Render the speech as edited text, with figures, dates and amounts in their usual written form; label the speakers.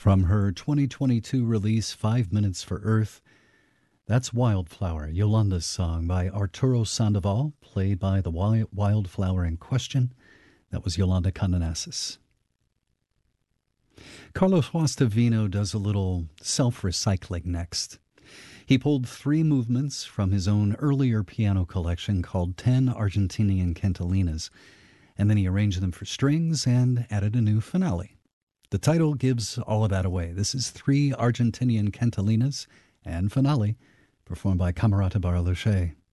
Speaker 1: From her 2022 release, 5 Minutes for Earth, that's Wildflower, Yolanda's song by Arturo Sandoval, played by the wildflower in question. That was Yolanda Condonasis. Carlos Guastavino does a little self-recycling next. He pulled 3 movements from his own earlier piano collection called 10 Argentinian Cantilinas, and then he arranged them for strings and added a new finale. The title gives all of that away. This is 3 Argentinian Cantilinas and finale, performed by Camerata Barlucci.